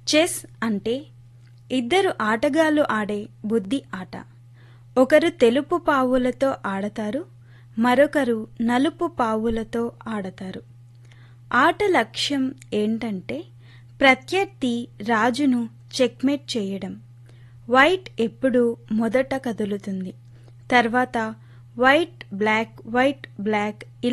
Chess అంటే ఇద్దరు ఆటగాళ్లు ఆడే బుద్ధి ఆట. ఒకరు తెలుపు పావులతో ఆడతారు, మరొకరు నలుపు పావులతో ఆడతారు. ఆట లక్ష్యం ఏంటంటే ప్రత్యర్థి రాజును చెక్మేట్ చేయడం. వైట్ ఎప్పుడూ మొదట కదులుతుంది, తర్వాత వైట్ బ్లాక్ ఇలా